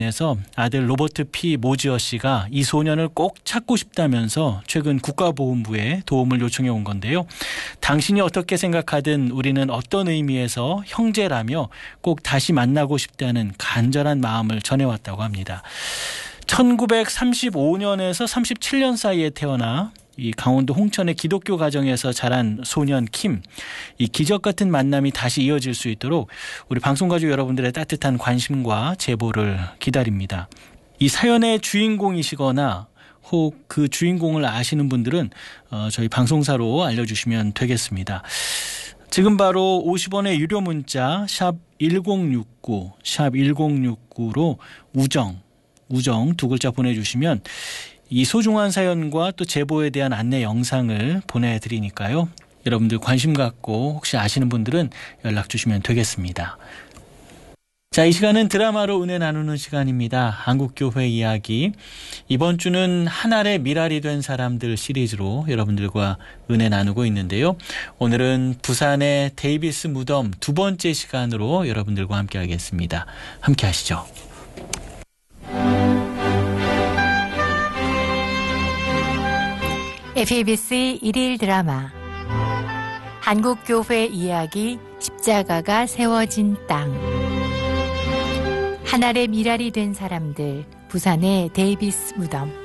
에서 아들 로버트 P. 모지어 씨가 이 소년을 꼭 찾고 싶다면서 최근 국가보훈부에 도움을 요청해 온 건데요. 당신이 어떻게 생각하든 우리는 어떤 의미에서 형제라며 꼭 다시 만나고 싶다는 간절한 마음을 전해왔다고 합니다. 1935년에서 37년 사이에 태어나 이 강원도 홍천의 기독교 가정에서 자란 소년 킴, 이 기적 같은 만남이 다시 이어질 수 있도록 우리 방송가족 여러분들의 따뜻한 관심과 제보를 기다립니다. 이 사연의 주인공이시거나 혹 그 주인공을 아시는 분들은 저희 방송사로 알려주시면 되겠습니다. 지금 바로 50원의 유료 문자 샵 1069, 샵 1069로 우정 두 글자 보내주시면 이 소중한 사연과 또 제보에 대한 안내 영상을 보내드리니까요. 여러분들 관심 갖고 혹시 아시는 분들은 연락 주시면 되겠습니다. 자, 이 시간은 드라마로 은혜 나누는 시간입니다. 한국교회 이야기. 이번 주는 한 알의 미랄이 된 사람들 시리즈로 여러분들과 은혜 나누고 있는데요. 오늘은 부산의 데이비스 무덤 두 번째 시간으로 여러분들과 함께 하겠습니다. 함께 하시죠. FEBC 1일 드라마 한국교회 이야기 십자가가 세워진 땅. 한 알의 미랄이 된 사람들 부산의 데이비스 무덤.